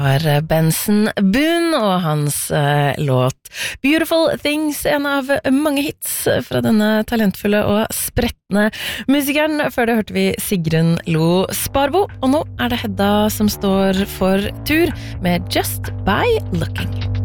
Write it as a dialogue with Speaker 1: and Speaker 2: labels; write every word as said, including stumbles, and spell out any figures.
Speaker 1: var Benson Boone og hans uh, låt Beautiful Things, en av mange hits fra denne talentfulle og sprettende musikeren. Før det hørte vi Sigrun Lo Sparbo, og nå er det Hedda som står for tur med Just By Looking.